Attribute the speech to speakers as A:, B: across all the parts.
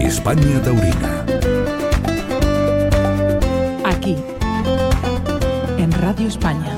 A: España Taurina.
B: Aquí, en Radio España.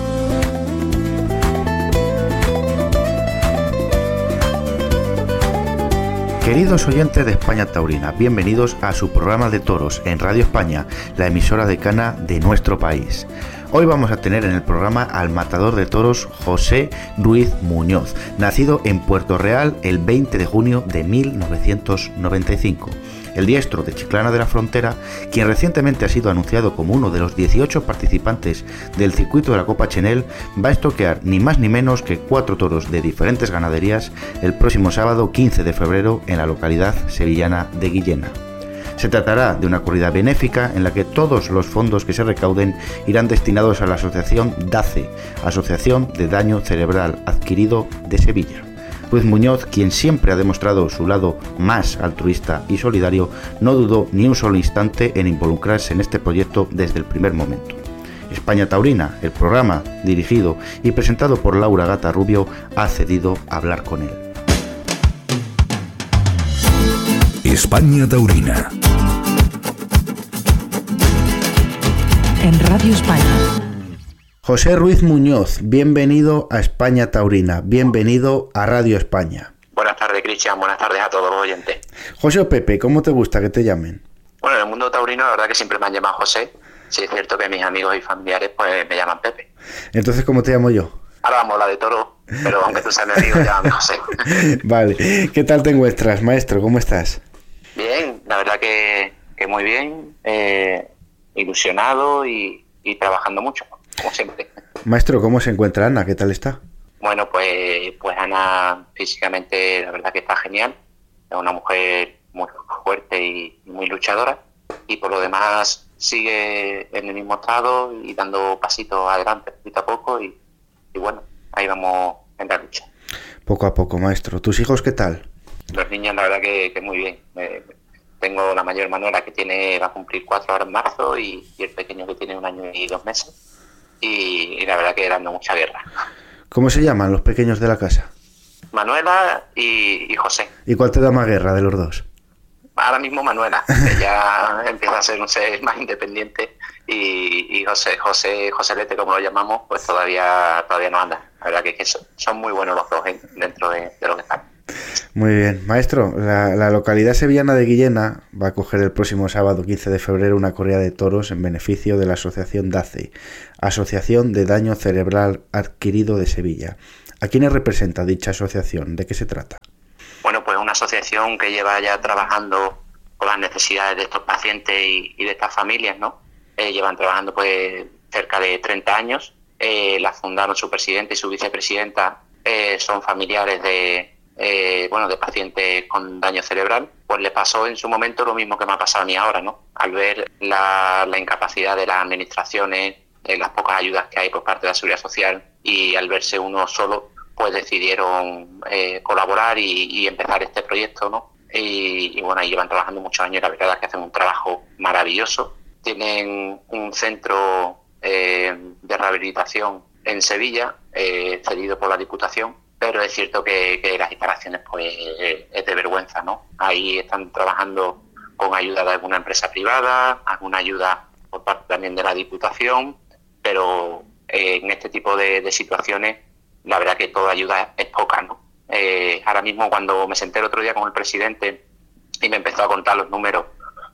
C: Queridos oyentes de España Taurina, bienvenidos a su programa de toros en Radio España, la emisora decana de nuestro país. Hoy vamos a tener en el programa al matador de toros José Ruiz Muñoz, nacido en Puerto Real el 20 de junio de 1995. El diestro de Chiclana de la Frontera, quien recientemente ha sido anunciado como uno de los 18 participantes del circuito de la Copa Chenel, va a estoquear ni más ni menos que 4 toros de diferentes ganaderías el próximo sábado 15 de febrero en la localidad sevillana de Guillena. Se tratará de una corrida benéfica en la que todos los fondos que se recauden irán destinados a la asociación DACE, Asociación de Daño Cerebral Adquirido de Sevilla. Ruiz Muñoz, quien siempre ha demostrado su lado más altruista y solidario, no dudó ni un solo instante en involucrarse en este proyecto desde el primer momento. España Taurina, el programa dirigido y presentado por Laura Gata Rubio, ha accedido a hablar con él.
A: España Taurina.
B: En Radio España.
C: José Ruiz Muñoz, bienvenido a España Taurina, bienvenido a Radio España.
D: Buenas tardes, Cristian, buenas tardes a todos los oyentes.
C: José o Pepe, ¿cómo te gusta que te llamen?
D: Bueno, en el mundo taurino la verdad que siempre me han llamado José. Sí, es cierto que mis amigos y familiares pues me llaman Pepe.
C: Entonces, ¿cómo te llamo yo?
D: Ahora vamos a hablar de toro, pero aunque tú seas mi amigo, llámame José.
C: Vale, ¿qué tal te encuentras, maestro? ¿Cómo estás?
D: Bien, la verdad que muy bien, ilusionado y trabajando mucho, como siempre.
C: Maestro, ¿cómo se encuentra Ana? ¿Qué tal está?
D: Bueno, pues Ana físicamente la verdad que está genial. Es una mujer muy fuerte y muy luchadora. Y por lo demás sigue en el mismo estado y dando pasitos adelante poquito a poco. Y bueno, ahí vamos en la lucha.
C: Poco a poco, maestro. ¿Tus hijos qué tal?
D: Los niños la verdad que muy bien. Tengo la mayor Manuela que va a cumplir 4 ahora en marzo y el pequeño que tiene 1 año y 2 meses. Y la verdad que dando mucha guerra.
C: ¿Cómo se llaman los pequeños de la casa?
D: Manuela y José.
C: ¿Y cuál te da más guerra de los dos?
D: Ahora mismo Manuela, que ya empieza a ser un ser más independiente, y Joselete, como lo llamamos, pues todavía no anda. La verdad que son muy buenos los dos dentro de lo que están.
C: Muy bien. Maestro, la localidad sevillana de Guillena va a acoger el próximo sábado 15 de febrero una corrida de toros en beneficio de la asociación DACE, Asociación de Daño Cerebral Adquirido de Sevilla. ¿A quiénes representa dicha asociación? ¿De qué se trata?
D: Bueno, pues una asociación que lleva ya trabajando con las necesidades de estos pacientes y de estas familias, ¿no? Llevan trabajando pues cerca de 30 años. La fundaron su presidente y su vicepresidenta, son familiares de pacientes con daño cerebral. Pues le pasó en su momento lo mismo que me ha pasado a mí ahora, ¿no? Al ver la incapacidad de las administraciones, las pocas ayudas que hay por parte de la Seguridad Social, y al verse uno solo, pues decidieron colaborar y empezar este proyecto, ¿no? Y bueno, ahí llevan trabajando muchos años y la verdad es que hacen un trabajo maravilloso. Tienen un centro de rehabilitación en Sevilla, cedido por la Diputación, pero es cierto que las instalaciones pues es de vergüenza, ¿no? Ahí están trabajando con ayuda de alguna empresa privada, alguna ayuda por parte también de la Diputación, pero en este tipo de situaciones la verdad que toda ayuda es poca, ¿no? Ahora mismo cuando me senté el otro día con el presidente y me empezó a contar los números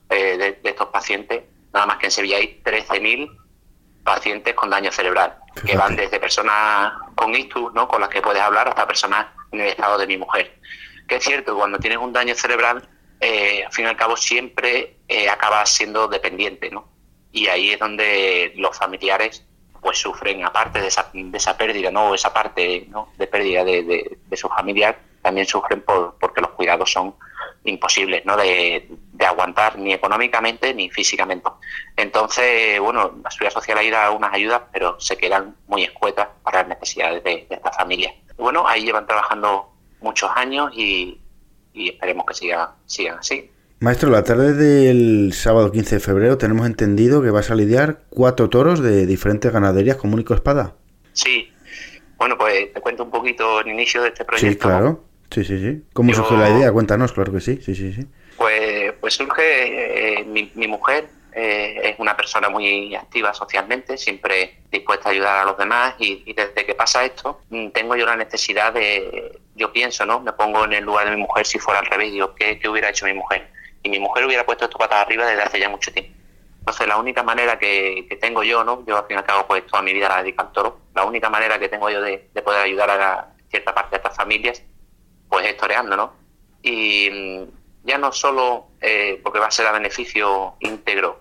D: de estos pacientes, nada más que en Sevilla hay 13.000 pacientes con daño cerebral, que van desde personas con ictus, ¿no?, con las que puedes hablar, hasta personas en el estado de mi mujer. Que es cierto que cuando tienes un daño cerebral, al fin y al cabo siempre acabas siendo dependiente, ¿no? Y ahí es donde los familiares pues sufren, aparte de esa pérdida, ¿no?, o esa parte, ¿no?, de pérdida de su familiar, también sufren porque los cuidados son imposibles, ¿no?, de aguantar ni económicamente ni físicamente. Entonces, bueno, la Seguridad Social ahí da unas ayudas, pero se quedan muy escuetas para las necesidades de estas familias. Bueno, ahí llevan trabajando muchos años y esperemos que sigan así.
C: Maestro, la tarde del sábado 15 de febrero tenemos entendido que vas a lidiar 4 toros de diferentes ganaderías con único espada.
D: Sí. Bueno, pues te cuento un poquito el inicio de este proyecto.
C: Sí, claro. Sí. ¿Cómo surgió la idea? Cuéntanos, claro que sí.
D: Pues Pues surge, mi mujer es una persona muy activa socialmente, siempre dispuesta a ayudar a los demás y desde que pasa esto tengo yo la necesidad yo pienso, ¿no? Me pongo en el lugar de mi mujer si fuera al revés, digo, ¿qué hubiera hecho mi mujer? Y mi mujer hubiera puesto esto patas arriba desde hace ya mucho tiempo. Entonces la única manera que tengo yo, ¿no? Yo al fin y al cabo pues toda mi vida la dedico al toro, la única manera que tengo yo de poder ayudar a cierta parte de estas familias pues es toreando, ¿no? Y ya no solo porque va a ser a beneficio íntegro,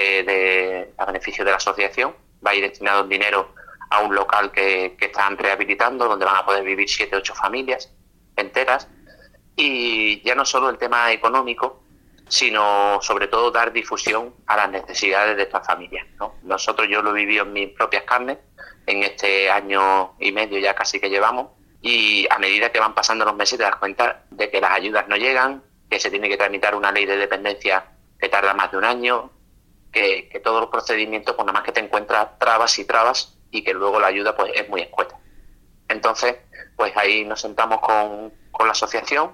D: a beneficio de la asociación, va a ir destinado el dinero a un local que están rehabilitando, donde van a poder vivir 7 o 8 familias enteras, y ya no solo el tema económico, sino sobre todo dar difusión a las necesidades de estas familias, ¿no? Yo lo he vivido en mis propias carnes, en este año y medio ya casi que llevamos, y a medida que van pasando los meses te das cuenta de que las ayudas no llegan, que se tiene que tramitar una ley de dependencia que tarda más de un año, que todos los procedimientos, pues nada más que te encuentras trabas y que luego la ayuda pues es muy escueta. Entonces, pues ahí nos sentamos con la asociación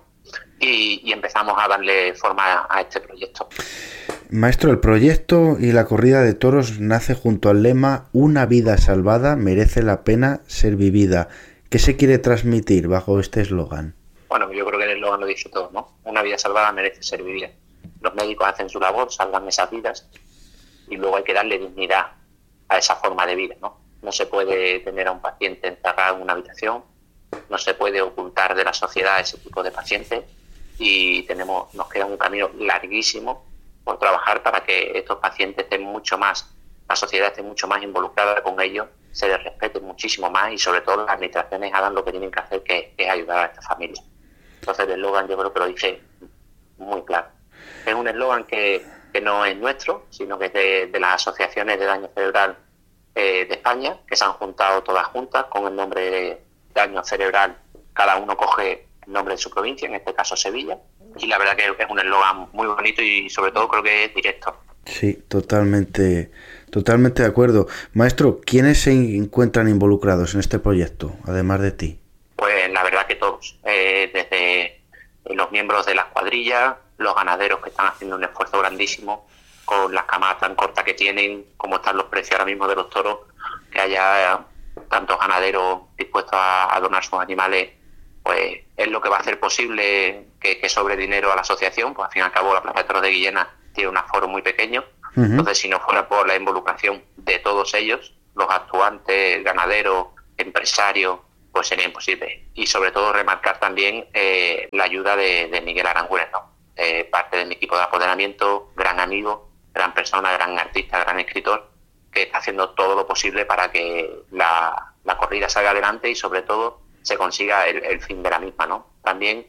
D: y empezamos a darle forma a este proyecto.
C: Maestro, el proyecto y la corrida de toros nace junto al lema "Una vida salvada merece la pena ser vivida". ¿Qué se quiere transmitir bajo este eslogan?
D: Bueno, yo creo que el eslogan lo dice todo, ¿no? Una vida salvada merece ser vivida. Los médicos hacen su labor, salvan esas vidas y luego hay que darle dignidad a esa forma de vida, ¿no? No se puede tener a un paciente encerrado en una habitación, no se puede ocultar de la sociedad ese tipo de pacientes y nos queda un camino larguísimo por trabajar para que estos pacientes estén mucho más, la sociedad esté mucho más involucrada con ellos, se les respete muchísimo más y sobre todo las administraciones hagan lo que tienen que hacer, que es ayudar a esta familia. Entonces el eslogan yo creo que lo dice muy claro. Es un eslogan que no es nuestro, sino que es de las asociaciones de daño cerebral de España, que se han juntado todas juntas con el nombre de daño cerebral. Cada uno coge el nombre de su provincia, en este caso Sevilla, y la verdad que es un eslogan muy bonito y sobre todo creo que es directo.
C: Sí, totalmente de acuerdo. Maestro, ¿quiénes se encuentran involucrados en este proyecto, además de ti?
D: Pues la verdad que todos, desde los miembros de las cuadrillas, los ganaderos que están haciendo un esfuerzo grandísimo con las camadas tan cortas que tienen, como están los precios ahora mismo de los toros, que haya tantos ganaderos dispuestos a donar sus animales, pues es lo que va a hacer posible que sobre dinero a la asociación. Pues al fin y al cabo la Plaza de Toros de Guillena tiene un aforo muy pequeño, entonces si no fuera por la involucración de todos ellos, los actuantes, ganaderos, empresarios, pues sería imposible. Y sobre todo remarcar también la ayuda de Miguel Aranguren, ¿no? Parte de mi equipo de apoderamiento, gran amigo, gran persona, gran artista, gran escritor, que está haciendo todo lo posible para que la corrida salga adelante y sobre todo se consiga el fin de la misma, ¿no? También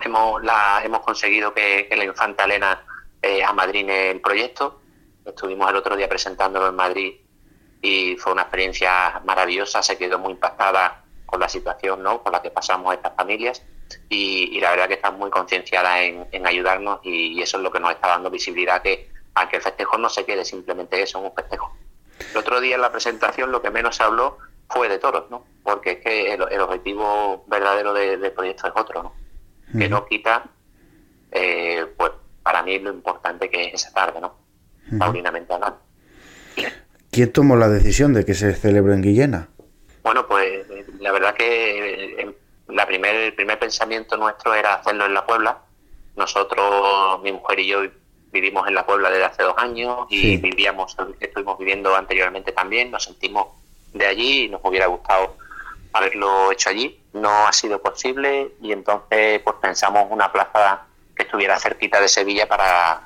D: hemos conseguido que la infanta Elena amadrine el proyecto. Estuvimos el otro día presentándolo en Madrid y fue una experiencia maravillosa, se quedó muy impactada con la situación, ¿no?, por la que pasamos estas familias y la verdad que está muy concienciada en ayudarnos y eso es lo que nos está dando visibilidad a que el festejo no se quede simplemente eso, un festejo. El otro día en la presentación lo que menos se habló fue de toros, ¿no?, porque es que el objetivo verdadero del proyecto es otro, ¿no?, que no quita pues para mí lo importante que es esa tarde, ¿no?, taurinamente hablando.
C: ¿Quién tomó la decisión de que se celebre en Guillena?
D: Bueno, pues la verdad que el primer pensamiento nuestro era hacerlo en La Puebla. Nosotros, mi mujer y yo, vivimos en La Puebla desde hace 2 años y estuvimos viviendo anteriormente también, nos sentimos de allí y nos hubiera gustado haberlo hecho allí. No ha sido posible y entonces pues pensamos una plaza que estuviera cerquita de Sevilla para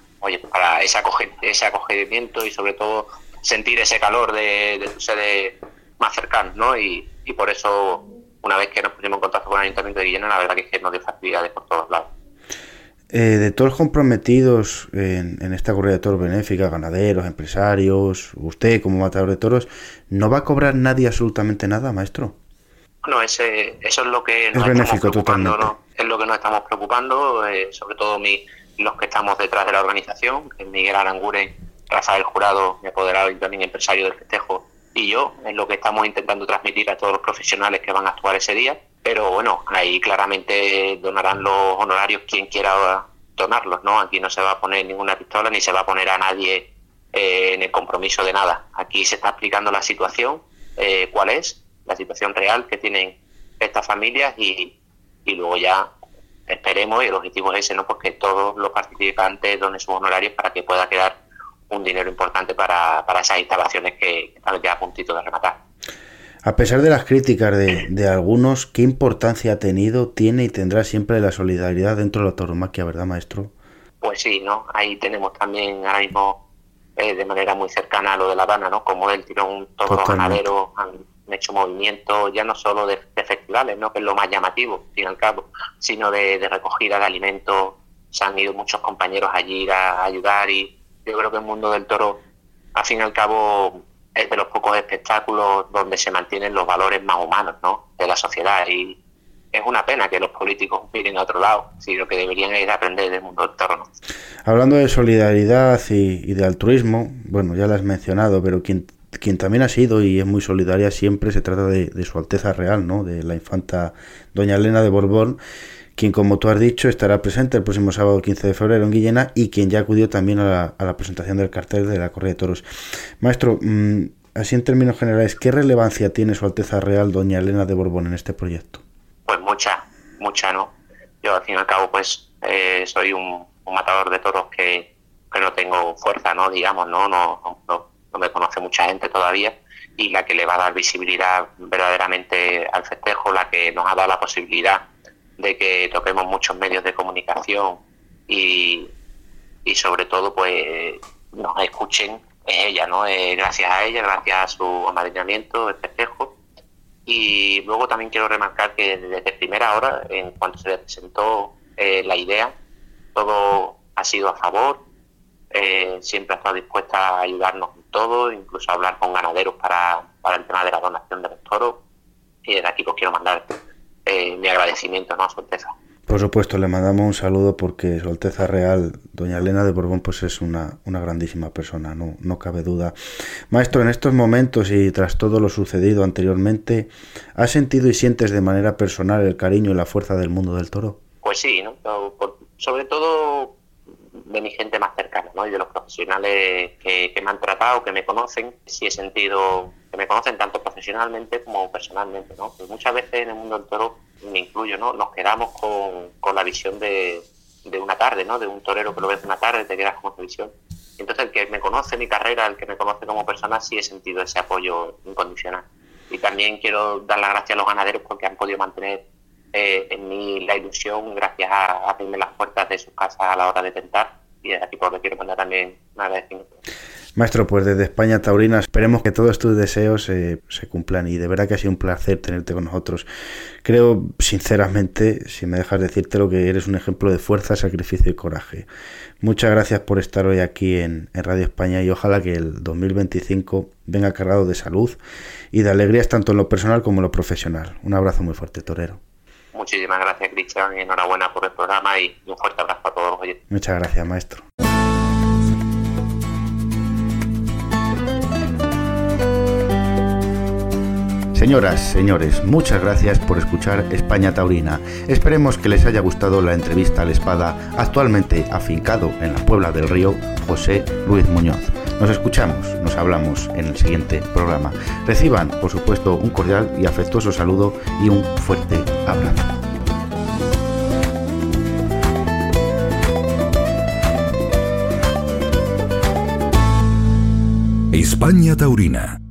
D: ese acogimiento y sobre todo sentir ese calor de seres más cercanos, ¿no? Y por eso, una vez que nos pusimos en contacto con el Ayuntamiento de Guillena, la verdad que nos dio facilidades por todos lados.
C: De todos los comprometidos en esta corrida de toros benéfica, ganaderos, empresarios, usted como matador de toros, ¿no va a cobrar nadie absolutamente nada, maestro?
D: Bueno, eso es lo que nos
C: es benéfico,
D: estamos preocupando,
C: totalmente.
D: ¿no? Es lo que nos estamos preocupando, sobre todo los que estamos detrás de la organización, que es Miguel Aranguren, Rafael Jurado, mi apoderado y también empresario del festejo, y yo, es lo que estamos intentando transmitir a todos los profesionales que van a actuar ese día. Pero bueno, ahí claramente donarán los honorarios quien quiera entonarlos, ¿no? Aquí no se va a poner ninguna pistola ni se va a poner a nadie en el compromiso de nada. Aquí se está explicando la situación, cuál es la situación real que tienen estas familias y luego ya esperemos, y el objetivo es ese, ¿no? Pues que todos los participantes donen sus honorarios para que pueda quedar un dinero importante para esas instalaciones que están ya a puntito de rematar.
C: A pesar de las críticas de algunos, ¿qué importancia ha tenido, tiene y tendrá siempre la solidaridad dentro de la tauromaquia, verdad, maestro?
D: Pues sí, ¿no? Ahí tenemos también ahora mismo de manera muy cercana a lo de La Habana, ¿no? Como el tirón, todos los ganaderos han hecho movimientos, ya no solo de festivales, ¿no? Que es lo más llamativo, al fin y al cabo, sino de recogida de alimentos. Se han ido muchos compañeros allí a ayudar y yo creo que el mundo del toro, al fin y al cabo, es de los pocos espectáculos donde se mantienen los valores más humanos, ¿no? De la sociedad, y es una pena que los políticos miren a otro lado, sino que deberían ir a aprender del mundo del toro, ¿no?
C: Hablando de solidaridad y de altruismo, bueno, ya lo has mencionado, pero quien también ha sido y es muy solidaria siempre se trata de Su Alteza Real, ¿no? De la infanta doña Elena de Borbón, quien, como tú has dicho, estará presente el próximo sábado 15 de febrero en Guillena y quien ya acudió también a la presentación del cartel de la Corrida de Toros. Maestro, así en términos generales, ¿qué relevancia tiene Su Alteza Real doña Elena de Borbón en este proyecto? Pues
D: mucha, ¿no? Yo, al fin y al cabo, pues soy un matador de toros que no tengo fuerza, ¿no? Digamos, no me conoce mucha gente todavía, y la que le va a dar visibilidad verdaderamente al festejo, la que nos ha dado la posibilidad de que toquemos muchos medios de comunicación y sobre todo pues nos escuchen, es ella, ¿no? Gracias a ella, gracias a su amadrinamiento, el festejo. Y luego también quiero remarcar que desde primera hora, en cuanto se le presentó la idea, todo ha sido a favor, siempre ha estado dispuesta a ayudarnos en todo, incluso a hablar con ganaderos para el tema de la donación de los toros, y desde aquí pues quiero mandar mi agradecimiento, ¿no? A Su Alteza.
C: Por supuesto, le mandamos un saludo porque Su Alteza Real, doña Elena de Borbón, pues es una grandísima persona, no cabe duda. Maestro, en estos momentos y tras todo lo sucedido anteriormente, ¿has sentido y sientes de manera personal el cariño y la fuerza del mundo del toro?
D: Pues sí, ¿no? Sobre todo de mi gente más cercana, ¿no? Y de los profesionales que me han tratado, que me conocen, sí he sentido que me conocen tanto profesionalmente como personalmente, ¿no? Pues muchas veces en el mundo del toro, me incluyo, ¿no? Nos quedamos con la visión de una tarde, ¿no? De un torero que lo ves una tarde, te quedas con esa visión. Entonces, el que me conoce mi carrera, el que me conoce como persona, sí he sentido ese apoyo incondicional. Y también quiero dar las gracias a los ganaderos porque han podido mantener en mí la ilusión gracias a abrirme las puertas de sus casas a la hora de tentar, y desde aquí pues le quiero mandar también un agradecimiento.
C: Maestro, pues desde España Taurina esperemos que todos tus deseos se cumplan, y de verdad que ha sido un placer tenerte con nosotros. Creo sinceramente, si me dejas decírtelo, que eres un ejemplo de fuerza, sacrificio y coraje. Muchas gracias por estar hoy aquí en Radio España, y ojalá que el 2025 venga cargado de salud y de alegrías tanto en lo personal como en lo profesional. Un abrazo muy fuerte, torero.
D: Muchísimas gracias, Cristian, y enhorabuena por el programa y un fuerte abrazo a todos los oyentes.
C: Muchas gracias, maestro. Señoras, señores, muchas gracias por escuchar España Taurina. Esperemos que les haya gustado la entrevista al espada actualmente afincado en la Puebla del Río, José Luis Muñoz. Nos escuchamos, nos hablamos en el siguiente programa. Reciban, por supuesto, un cordial y afectuoso saludo y un fuerte abrazo.
A: España Taurina.